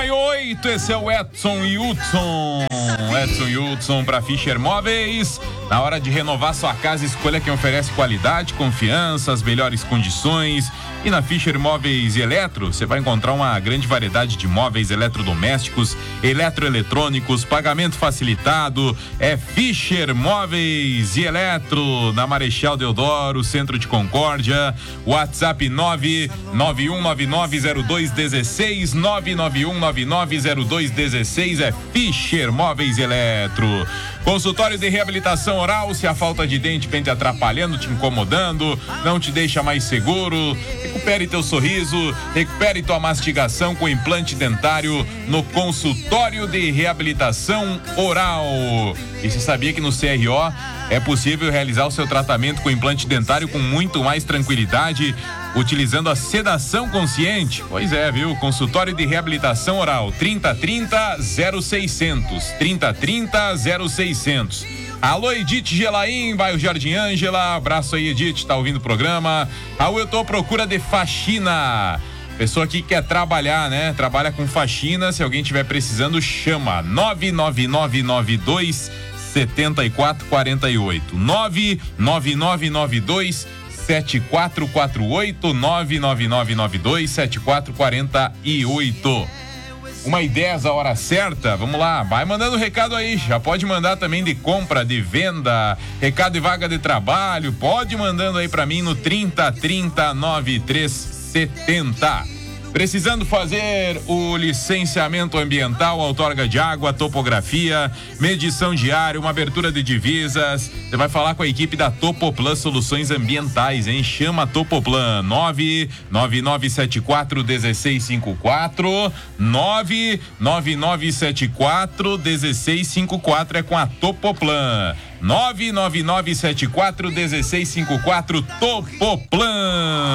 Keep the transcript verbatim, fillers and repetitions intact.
uma e oito, esse é o Edson Hudson. Edson Hudson para Fischer Móveis. Na hora de renovar sua casa, escolha quem oferece qualidade, confiança, as melhores condições. E na Fischer Móveis e Eletro, você vai encontrar uma grande variedade de móveis eletrodomésticos, eletroeletrônicos, pagamento facilitado. É Fischer Móveis e Eletro, na Marechal Deodoro, Centro de Concórdia. WhatsApp nove nove um nove nove zero dois um seis, nove nove um nove nove zero dois um seis, é Fischer Móveis e Eletro. Consultório de reabilitação oral, se a falta de dente vem te atrapalhando, te incomodando, não te deixa mais seguro, recupere teu sorriso, recupere tua mastigação com implante dentário no consultório de reabilitação oral. E você sabia que no C R O é possível realizar o seu tratamento com implante dentário com muito mais tranquilidade, utilizando a sedação consciente? Pois é, viu? Consultório de reabilitação oral, trinta trinta zero seiscentos, trinta trinta zero seiscentos. Alô, Edith Gelaim, bairro Jardim Ângela, abraço aí, Edith, tá ouvindo o programa. Raul, eu tô à procura de faxina. Pessoa que quer trabalhar, né? Trabalha com faxina, se alguém tiver precisando, chama nove nove nove nove dois sete quatro quatro oito, nove nove nove nove dois sete quatro quatro oito, nove nove nove nove dois sete quatro quatro oito. Uma e dez, a hora certa, vamos lá, vai mandando recado aí, já pode mandar também de compra, de venda, recado de vaga de trabalho, pode mandando aí pra mim no trinta trinta noventa e três setenta. Precisando fazer o licenciamento ambiental, outorga de água, topografia, medição diária, uma abertura de divisas, você vai falar com a equipe da Topoplan Soluções Ambientais, hein? Chama a Topoplan, nove nove nove sete quatro um seis cinco quatro, nove nove nove sete quatro um seis cinco quatro, é com a Topoplan, nove nove nove sete quatro um seis cinco quatro, Topoplan.